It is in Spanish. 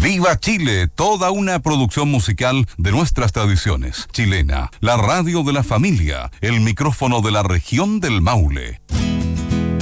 Viva Chile, toda una producción musical de nuestras tradiciones. Chilena, la radio de la familia, el micrófono de la región del Maule.